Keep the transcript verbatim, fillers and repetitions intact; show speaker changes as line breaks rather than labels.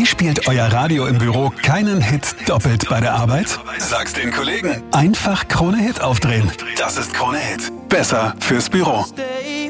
Wie spielt euer Radio im Büro keinen Hit doppelt bei der Arbeit? Sag's den Kollegen. Einfach Krone Hit aufdrehen. Das ist Krone Hit. Besser fürs Büro.